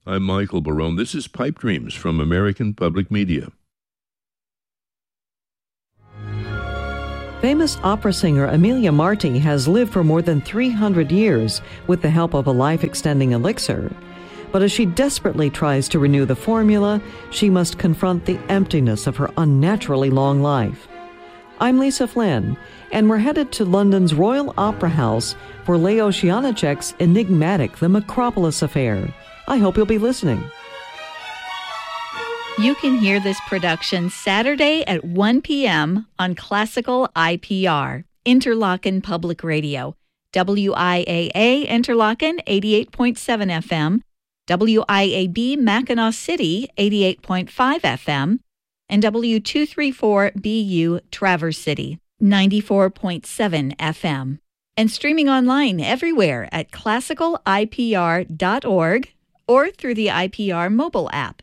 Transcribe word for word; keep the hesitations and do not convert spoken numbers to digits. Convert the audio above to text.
I'm Michael Barone. This is Pipe Dreams from American Public Media. Famous opera singer Emilia Marti has lived for more than three hundred years with the help of a life-extending elixir. But as she desperately tries to renew the formula, she must confront the emptiness of her unnaturally long life. I'm Lisa Flynn, and we're headed to London's Royal Opera House for Leo Janáček's enigmatic The Macropolis Affair. I hope you'll be listening. You can hear this production Saturday at one p.m. on Classical I P R, Interlochen Public Radio, W I A A Interlochen eighty-eight point seven F M, W I A B Mackinac City eighty-eight point five F M, and W two thirty-four B U Traverse City ninety-four point seven F M. And streaming online everywhere at classical I P R dot org or through the I P R mobile app.